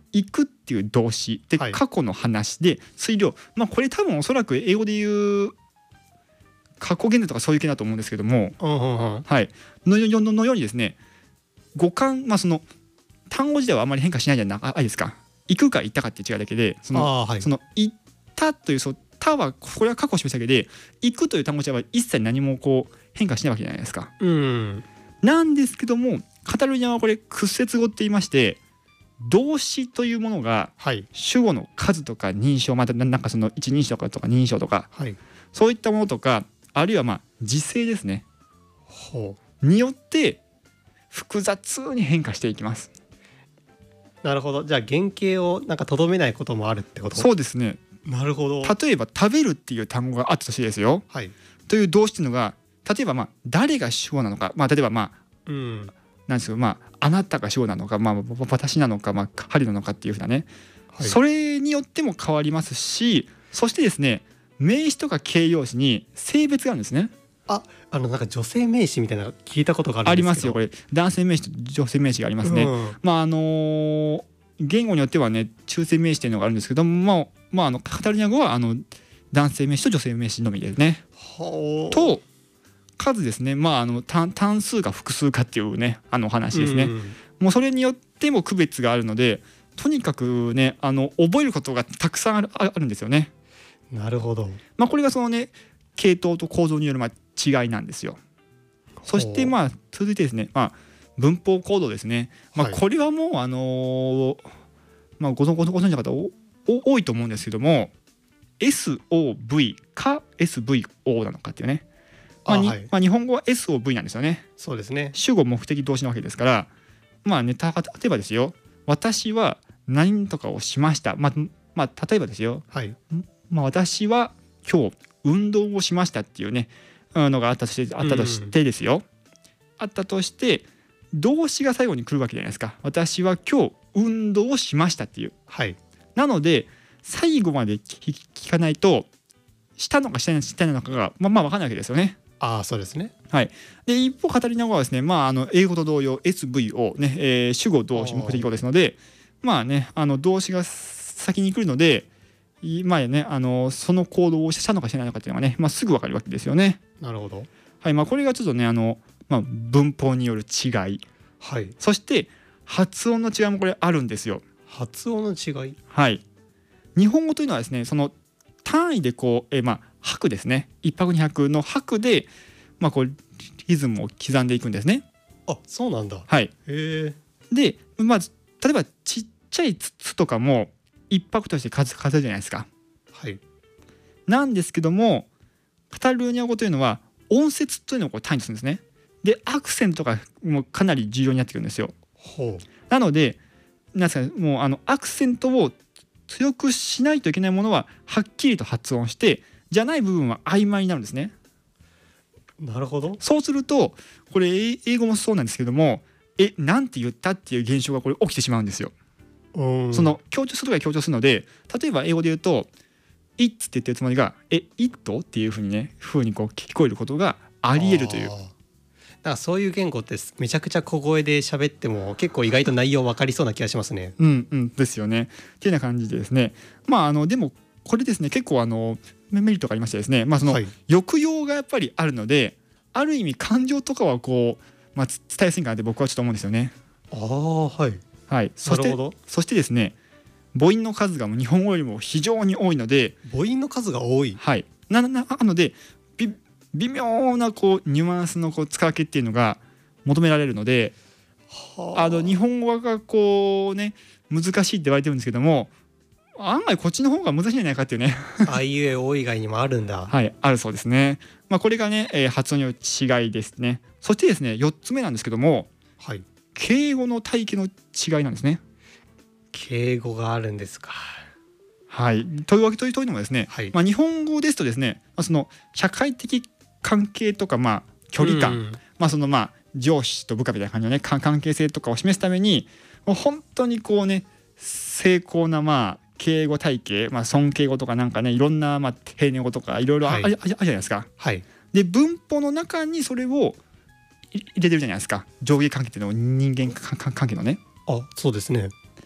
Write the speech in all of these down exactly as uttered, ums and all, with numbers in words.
行くっていう動詞で、 はい、 過去の話で推量、まあこれ多分おそらく英語で言う過去形とかそういう系だと思うんですけども、 うんうんうん、 はい、のよのようにですね、語感、まあその単語自体はあまり変化しないじゃないですか。行くか行ったかっていう違いだけで、その、 あ、はい、 その行ったというそのたはこれは過去を示すだけで、行くという単語自体は一切何もこう変化しないわけじゃないですか。 うん、 なんですけども、カタルーニャはこれ屈折語って言いまして、動詞というものが主語の数とか認証、またなんかその一人称とか二人称とか、 はい、 そういったものとか、あるいはまあ時制ですね、 ほによって複雑に変化していきます。 う、なるほど。じゃあ原型をなんかとどめないこともあるってこと。 そうですね。 なるほど。 例えば食べるっていう単語があったとしてですよ、 はい、 という動詞っていうのが、例えばまあ誰が主語なのか、まあ、例えばまあ、 うん、 なんですけど、まあ、あなたが主語なのか、まあ、私なのか、まあ、彼なのかっていうふうなね、 はい、 それによっても変わりますし、そしてですね、名詞とか形容詞に性別があるんですね。 あ、あのなんか女性名詞みたいなの聞いたことがあるんですけど。 ありますよ。これ男性名詞と女性名詞がありますね。 うん、 まああのー言語によってはね、中性名詞というのがあるんですけども、まあ、まあ、あのカタルーニャ語はあの男性名詞と女性名詞のみですね。 はあ、 と数ですね、まあ、あの 単, 単数か複数かっていうね、あのお話ですね、 うん、 もうそれによっても区別があるので、とにかくね、あの覚えることがたくさんある、あるんですよね。 なるほど。 まあ、これがそのね、系統と構造によるまあ違いなんですよ。そしてまあ続いてですね、まあ、文法コードですね、まあ、これはもう、あのーまあ、ご存ご存知の方おお多いと思うんですけども、 エスオーブイ か エスブイオー なのかっていうね、まあにあ、はい、 まあ、日本語は エスオーブイ なんですよね。 そうですね。 主語目的動詞なわけですから、まあね、た例えばですよ、私は何とかをしました、まあ、まあ、例えばですよ、 はい、 まあ、私は今日運動をしましたっていうねのがあったとしてあったとしてですよ、あったとして動詞が最後に来るわけじゃないですか。私は今日運動をしましたっていう、 はい、 なので最後まで聞, 聞かないとしたのかしたいのかがまあまあ分かんないわけですよね。 ああ、そうですね。 はい、で一方カタリナ語はですね、まあ、あの英語と同様 エスブイオー、ねえー、主語動詞目的語ですので、まあね、あの動詞が先に来るので、まあね、あのその行動をしたのかしてないのかっていうのがね、まあ、すぐ分かるわけですよね。 なるほど。 はい、まあ、これがちょっとね、あの、まあ、文法による違い、 はい、 そして発音の違いもこれあるんですよ。 発音の違い。 はい、日本語というのはですね、その単位でこう、えー、まあ拍ですね、一拍二拍の拍で、まあ、こうリズムを刻んでいくんですね。 あ、そうなんだ。 はい、 へえ。 で、まあ、例えばちっちゃいつつとかも一拍として数数えるじゃないですか。 はい、 なんですけども、カタルーニャ語というのは音節というのをこう単位とするんですね。でアクセントがもうかなり重要になってくるんですよ。 ほう。 なのでなんですか、もうあのアクセントを強くしないといけないものははっきりと発音して、じゃない部分は曖昧になるんですね。 なるほど。 そうするとこれ英語もそうなんですけども、えなんて言ったっていう現象がこれ起きてしまうんですよ。 うん、 その強調するとか強調するので、例えば英語で言うと It's って言ってるつもりがえ It っていうふうにね風にこう聞こえることがあり得るという。 だからそういう言語ってめちゃくちゃ小声で喋っても結構意外と内容分かりそうな気がしますね。 うんうんですよね。っていうような感じでですね、まああのでもこれですね、結構あのメリットがありましてですね、まあその抑揚がやっぱりあるので、ある意味感情とかはこう、まあ、伝えやすいかなって僕はちょっと思うんですよね。 ああ、はい、 はい、そしてそしてですね、母音の数が日本語よりも非常に多いので、 母音の数が多い。 はい、なななのでび微妙なこうニュアンスのこう使い分けっていうのが求められるので、あの日本語がこうね難しいって言われてるんですけども、案外こっちの方が難しいんじゃないかっていうねあいうえお以外にもあるんだ。 はい、あるそうですね。まあ、これがね、えー、発音による違いですね。そしてですね、よっつめなんですけども、 はい、 敬語の体系の違いなんですね。 敬語があるんですか。 はい、というわけというのもですね、 はい、 まあ、日本語ですとですね、まあ、その社会的関係とか、まあ、距離感、うん、まあそのまあ上司と部下みたいな感じのね関係性とかを示すために、もう本当にこうね精巧なまあ敬語体系、まあ、尊敬語とかなんかねいろんなまあ丁寧語とかいろいろあるじゃないですか。 はい、 で文法の中にそれを入れてるじゃないですか。上下関係っていうのを人間関係のね。 あ、そうですね。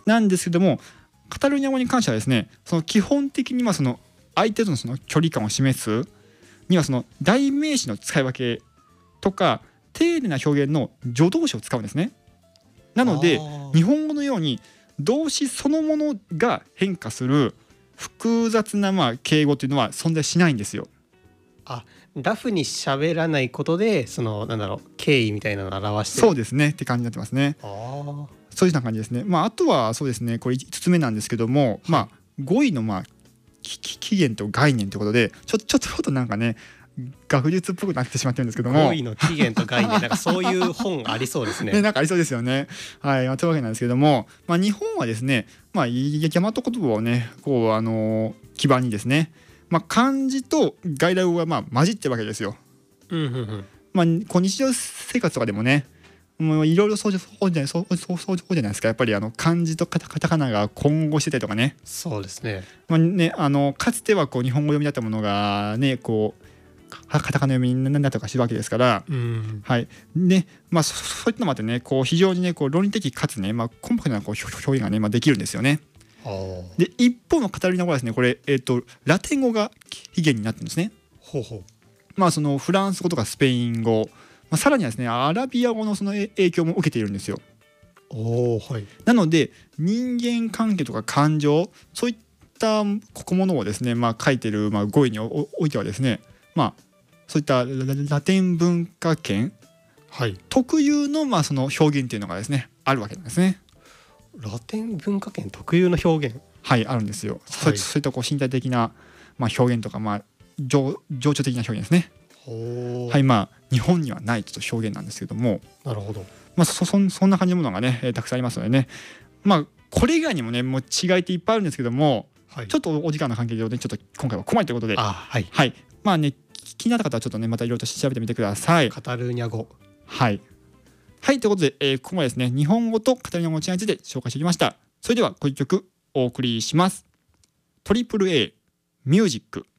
なんですけども、カタルーニャ語に関してはですね、その基本的にはその相手とのその距離感を示すにはその代名詞の使い分けとか丁寧な表現の助動詞を使うんですね。なので日本語のように動詞そのものが変化する複雑なまあ敬語というのは存在しないんですよ。 あ、ラフに喋らないことでそのなんだろう敬意みたいなのを表してる。 そうですねって感じになってますね。 あそういうような感じですね。まあ、あとはそうですね、これいつつめなんですけども、はい、まあ語彙のまあ起源と概念ということでちょちょっとちょっとなんかね学術っぽくなってしまってるんですけども、 語彙の起源と概念なんかそういう本ありそうですね。 ね、なんかありそうですよね。はい、まあ、というわけなんですけども、まあ、日本はですね、まあ、大和言葉をねこうあの基盤にですね、まあ、漢字と外来語がまあ混じってるわけですよ。 うんうんうん。 まあ、こう日常生活とかでもねもういろいろそうじゃないそうそうそうじゃないですか。やっぱりあの漢字とカタカタカナが混合してたりとかね。 そうですね。 まあね、あのかつてはこう日本語読みだったものがねこうカタカナ読みになったりとかするわけですから、 うん、 はいね、まあそ、そういったのもあってねこう非常にねこう論理的かつね、まあ、コンパクトなこう表現がね、まあ、できるんですよね。で一方のカタルーニャ語はですねこれ、えーと、ラテン語が起源になってるんですね。 ほうほう。 まあそのフランス語とかスペイン語、まあ、さらにはですねアラビア語のその影響も受けているんですよ。 お、はい、 なので人間関係とか感情そういった小物をですね、まあ、書いてる、まあ、語彙においてはですね、まあ、そういったラテン文化圏、はい、特有のまあその表現っていうのがですねあるわけなんですね。 ラテン文化圏特有の表現、 はいあるんですよ。はい、そういったこう身体的なまあ表現とか、まあ、情情緒的な表現ですね。はい、まあ日本にはないちょっと表現なんですけども、 なるほど。 まあ、そ, そ, そんな感じのものがね、えー、たくさんありますのでね、まあこれ以外にもねもう違いっていっぱいあるんですけども、はい、ちょっとお時間の関係上でちょっと今回はここまでということで、 あ、はい、 はい、まあね気になった方はちょっとねまたいろいろと調べてみてください。 カタルーニャ語、 はいはいということで、えー、ここまでですね日本語とカタルーニャ語の違いについて紹介してきました。それではこの曲お送りします。トリプル A ミュージック。